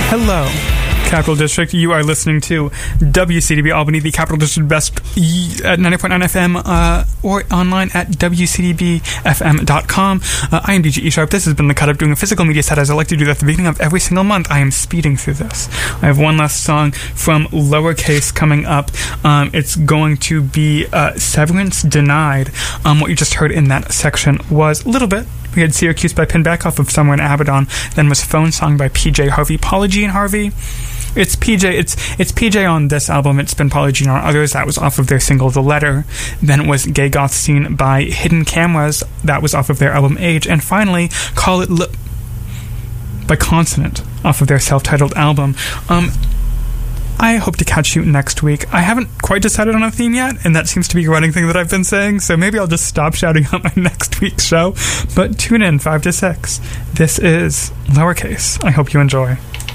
Hello, Capital District. You are listening to WCDB Albany, the Capital District Best at 90.9 FM or online at WCDBFM.com. I am DJ E Sharp. This has been The Cut Up, doing a physical media set as I like to do at the beginning of every single month. I am speeding through this. I have one last song from Lowercase coming up. It's going to be Severance Denied. What you just heard in that section was a little bit. We had Syracuse by Pinback off of Somewhere in Abaddon, then was Phone Song by PJ Harvey. Pauly G and Harvey. It's PJ on this album. It's been Pauly G on others. That was off of their single The Letter. Then it was Gay Goth Scene by Hidden Cameras. That was off of their album Age. And finally, Call It by Consonant off of their self-titled album. I hope to catch you next week. I haven't quite decided on a theme yet, and that seems to be a running thing that I've been saying, so maybe I'll just stop shouting out my next week's show. But tune in 5 to 6. This is Lowercase. I hope you enjoy.